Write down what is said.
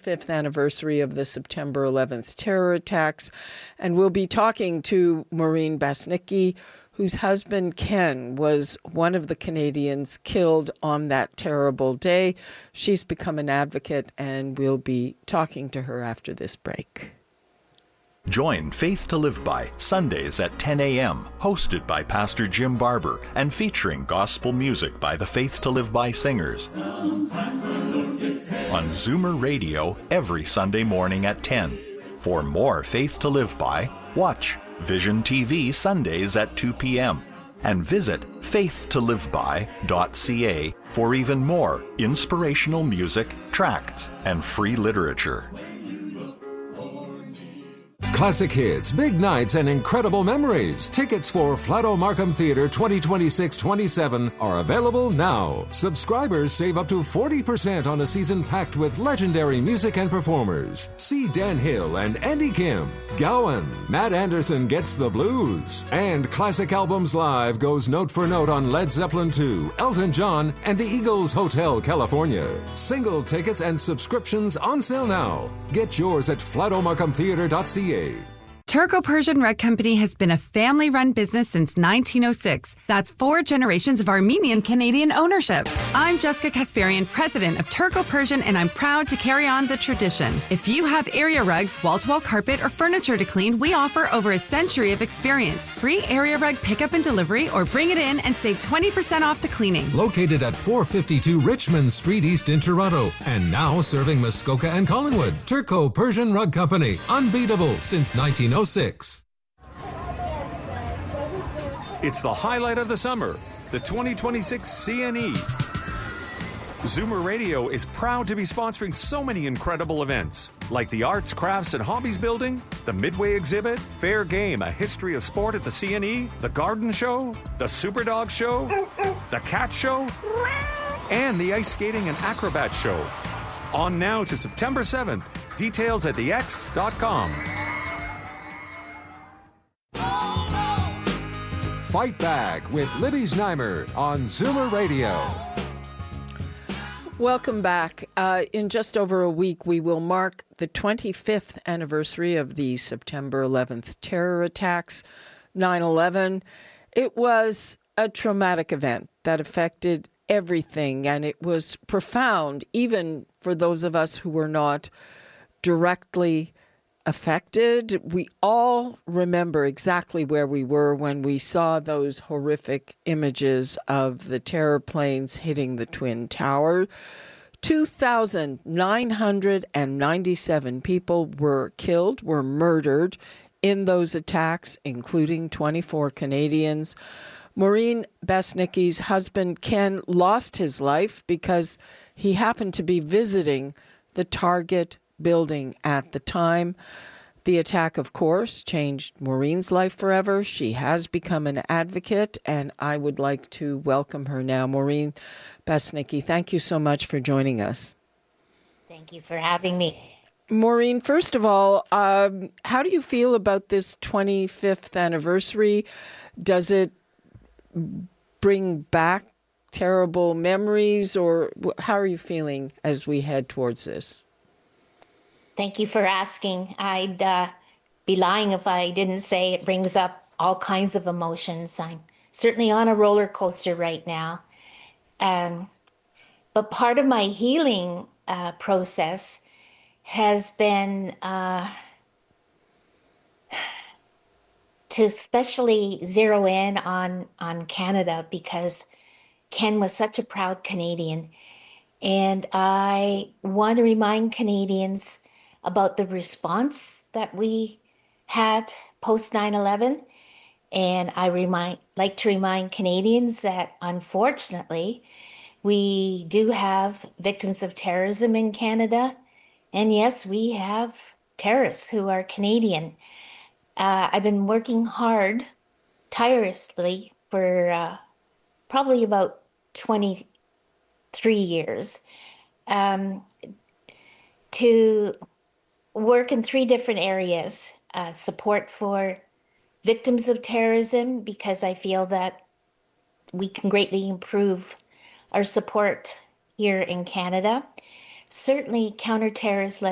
25th anniversary of the September 11th terror attacks. And we'll be talking to Maureen Besnicki, whose husband Ken was one of the Canadians killed on that terrible day. She's become an advocate, and we'll be talking to her after this break. Join Faith to Live By Sundays at 10 a.m., hosted by Pastor Jim Barber and featuring gospel music by the Faith to Live By singers. On Zoomer Radio every Sunday morning at 10. For more Faith to Live By, watch Vision TV Sundays at 2 p.m. and visit faithtoliveby.ca for even more inspirational music, tracts, and free literature. Classic hits, big nights, and incredible memories. Tickets for Flato Markham Theatre 2026-27 are available now. Subscribers save up to 40% on a season packed with legendary music and performers. See Dan Hill and Andy Kim. Gowan, Matt Anderson Gets the Blues. And Classic Albums Live goes note for note on Led Zeppelin II, Elton John, and the Eagles Hotel California. Single tickets and subscriptions on sale now. Get yours at flatomarkhamtheatre.ca. Turco-Persian Rug Company has been a family-run business since 1906. That's 4 generations of Armenian-Canadian ownership. I'm Jessica Kasparian, president of Turco-Persian, and I'm proud to carry on the tradition. If you have area rugs, wall-to-wall carpet, or furniture to clean, we offer over a century of experience. Free area rug pickup and delivery, or bring it in and save 20% off the cleaning. Located at 452 Richmond Street East in Toronto, and now serving Muskoka and Collingwood. Turco-Persian Rug Company, unbeatable since 1906. It's the highlight of the summer, the 2026 CNE. Zoomer Radio is proud to be sponsoring so many incredible events, like the Arts, Crafts, and Hobbies Building, the Midway Exhibit, Fair Game, a history of sport at the CNE, the Garden Show, the Superdog Show, the Cat Show, and the Ice Skating and Acrobat Show. On now to September 7th. Details at thex.com. Fight Back with Libby Znaimer on Zoomer Radio. Welcome back. In just over a week, we will mark the 25th anniversary of the September 11th terror attacks, 9/11. It was a traumatic event that affected everything, and it was profound, even for those of us who were not directly affected. We all remember exactly where we were when we saw those horrific images of the terror planes hitting the Twin Tower. 2,997 people were killed, were murdered in those attacks, including 24 Canadians. Maureen Besnicki's husband, Ken, lost his life because he happened to be visiting the Target building at the time. The attack, of course, changed Maureen's life forever. She has become an advocate, and I would like to welcome her now. Maureen Besnicki, thank you so much for joining us. Thank you for having me. Maureen, first of all, how do you feel about this 25th anniversary? Does it bring back terrible memories, or how are you feeling as we head towards this? Thank you for asking. I'd be lying if I didn't say it brings up all kinds of emotions. I'm certainly on a roller coaster right now. But part of my healing process has been to especially zero in on Canada, because Ken was such a proud Canadian. And I want to remind Canadians about the response that we had post 9/11. And I like to remind Canadians that unfortunately, we do have victims of terrorism in Canada. And yes, we have terrorists who are Canadian. I've been working hard, tirelessly, for probably about 23 years to work in 3 different areas. Support for victims of terrorism, because I feel that we can greatly improve our support here in Canada. Certainly counter-terrorist